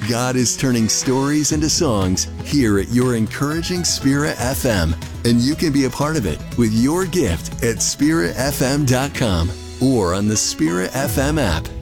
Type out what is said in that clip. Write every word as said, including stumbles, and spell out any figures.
God is turning stories into songs here at your Encouraging Spirit F M, and you can be a part of it with your gift at spirit f m dot com or on the Spirit F M app.